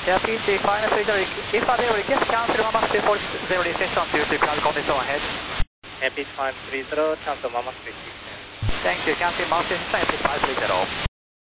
Yeah, PC 530, if available, request cancel Mama 340 session due to cloud condition ahead. Yeah, PC 530, cancel Mama 360. Thank you, cancel Mama 360, 530.